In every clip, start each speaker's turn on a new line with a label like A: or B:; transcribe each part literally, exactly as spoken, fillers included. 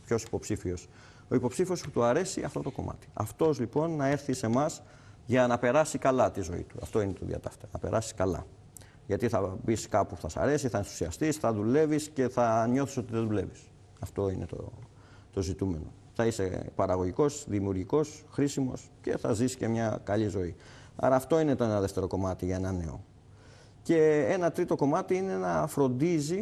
A: ποιος υποψήφιος. Ο υποψήφιος που του αρέσει αυτό το κομμάτι. Αυτός λοιπόν να έρθει σε εμάς για να περάσει καλά τη ζωή του. Αυτό είναι το διατάφτα. Να περάσει καλά. Γιατί θα μπει κάπου που θα σ' αρέσει, θα ενθουσιαστείς, θα δουλεύεις και θα νιώθεις ότι δεν δουλεύεις. Αυτό είναι το, το ζητούμενο. Θα είσαι παραγωγικός, δημιουργικός, χρήσιμος και θα ζεις και μια καλή ζωή. Άρα αυτό είναι το ένα δεύτερο κομμάτι για ένα νέο. Και ένα τρίτο κομμάτι είναι να φροντίζει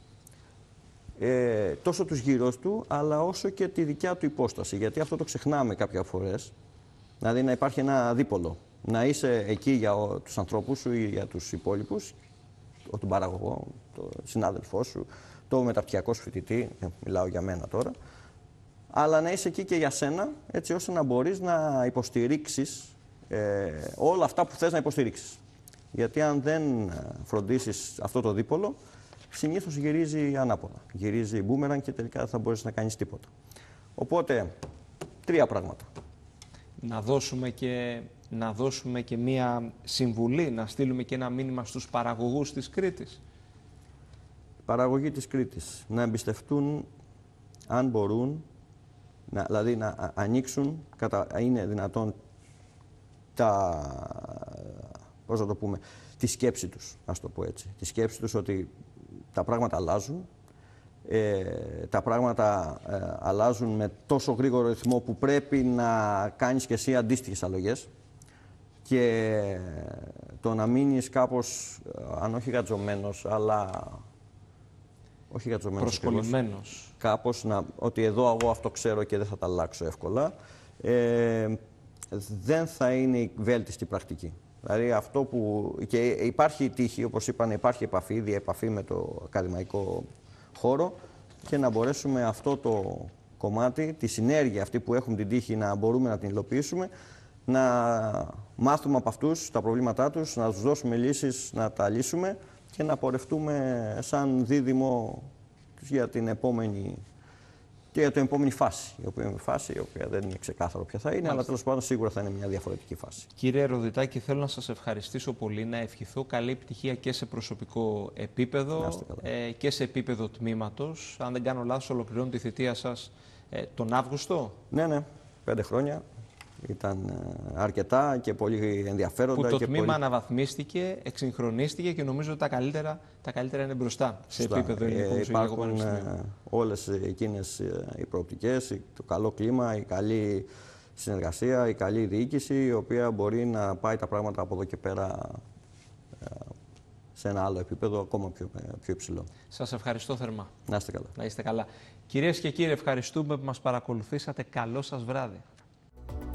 A: ε, τόσο τους γύρω του, αλλά όσο και τη δικιά του υπόσταση. Γιατί αυτό το ξεχνάμε κάποιες φορές. Δηλαδή να υπάρχει ένα δίπολο. Να είσαι εκεί για ο, τους ανθρώπους σου ή για τους υπόλοιπους, τον παραγωγό, τον συνάδελφό σου, το μεταπτυχιακό σου φοιτητή, μιλάω για μένα τώρα, αλλά να είσαι εκεί και για σένα, έτσι ώστε να μπορείς να υποστηρίξεις ε, όλα αυτά που θες να υποστηρίξεις. Γιατί αν δεν φροντίσεις αυτό το δίπολο, συνήθως γυρίζει ανάποδα. Γυρίζει μπούμεραν και τελικά δεν θα μπορείς να κάνεις τίποτα. Οπότε, τρία πράγματα.
B: Να δώσουμε και, να δώσουμε και μία συμβουλή, να στείλουμε και ένα μήνυμα στους παραγωγούς της Κρήτης.
A: Παραγωγοί της Κρήτης να εμπιστευτούν, αν μπορούν, να, δηλαδή να ανοίξουν, κατα, είναι δυνατόν, τα, πώς να το πούμε, τη σκέψη τους, ας το πω έτσι. Τη σκέψη τους ότι τα πράγματα αλλάζουν, ε, τα πράγματα ε, αλλάζουν με τόσο γρήγορο ρυθμό που πρέπει να κάνεις και εσύ αντίστοιχες αλλογές και το να μείνεις κάπως, αν όχι γατζωμένος, αλλά όχι γατζωμένος,
B: προσκολλημένος.
A: Κάπως να, ότι εδώ εγώ αυτό ξέρω και δεν θα τα αλλάξω εύκολα, ε, δεν θα είναι η βέλτιστη πρακτική. Δηλαδή αυτό που και υπάρχει τύχη, όπως είπαν, υπάρχει επαφή, διεπαφή με το ακαδημαϊκό χώρο και να μπορέσουμε αυτό το κομμάτι, τη συνέργεια αυτή που έχουμε την τύχη να μπορούμε να την υλοποιήσουμε, να μάθουμε από αυτούς τα προβλήματά τους, να τους δώσουμε λύσεις, να τα λύσουμε και να πορευτούμε σαν δίδυμο για την επόμενη και για την επόμενη φάση. Η οποία, φάση, η οποία δεν είναι ξεκάθαρο ποια θα είναι, Μάλιστα. αλλά τέλος πάντων σίγουρα θα είναι μια διαφορετική φάση.
B: Κύριε Ροδιτάκη, θέλω να σας ευχαριστήσω πολύ, να ευχηθώ καλή επιτυχία και σε προσωπικό επίπεδο ε, και σε επίπεδο τμήματος. Αν δεν κάνω λάθος, ολοκληρώνω τη θητεία σας ε, τον Αύγουστο.
A: Ναι, ναι, πέντε χρόνια. Ήταν αρκετά και πολύ ενδιαφέροντα.
B: Που το
A: και
B: τμήμα
A: πολύ...
B: αναβαθμίστηκε, εξυγχρονίστηκε και νομίζω ότι τα καλύτερα, τα καλύτερα είναι μπροστά σε
A: Σωστά.
B: επίπεδο ελληνικού
A: ε, υπάρχουν ε, όλες εκείνες ε, οι προοπτικές, το καλό κλίμα, η καλή συνεργασία, η καλή διοίκηση, η οποία μπορεί να πάει τα πράγματα από εδώ και πέρα ε, σε ένα άλλο επίπεδο ακόμα πιο, πιο υψηλό.
B: Σας ευχαριστώ θερμά.
A: Να είστε καλά.
B: Να είστε καλά. Κυρίες και κύριοι, ευχαριστούμε που μας παρακολουθήσατε. Καλό σας βράδυ.